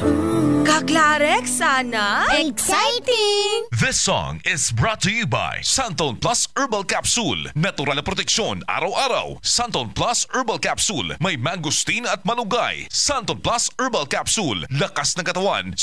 Kaklarek, sana? Exciting! This song is brought to you by Santon Plus Herbal Capsule. Natural na proteksyon araw-araw. Santon Plus Herbal Capsule. May mangosteen at malunggay. Santon Plus Herbal Capsule. Lakas ng katawan,